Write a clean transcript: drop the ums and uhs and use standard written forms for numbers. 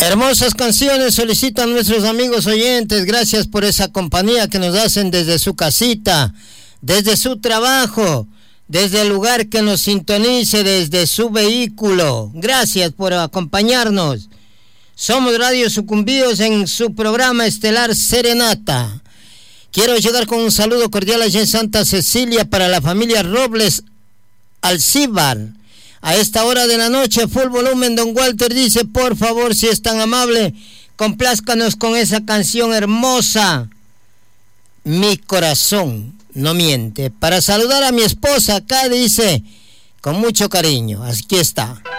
Hermosas canciones solicitan nuestros amigos oyentes. Gracias por esa compañía que nos hacen desde su casita, desde su trabajo, desde el lugar que nos sintonice, desde su vehículo. Gracias por acompañarnos. Somos Radio Sucumbíos en su programa estelar Serenata. Quiero llegar con un saludo cordial allá en Santa Cecilia para la familia Robles Alcíbar. A esta hora de la noche, full volumen, don Walter dice, por favor, si es tan amable, complázcanos con esa canción hermosa, Mi corazón no miente. Para saludar a mi esposa acá dice, con mucho cariño, aquí está.